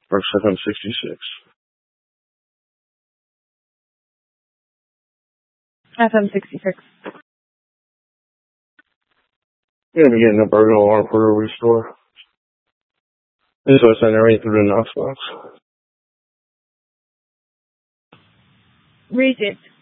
Or 766. FM66. You're gonna be getting a burglar alarm for every store. This was sent everything through the Knox box. Read it.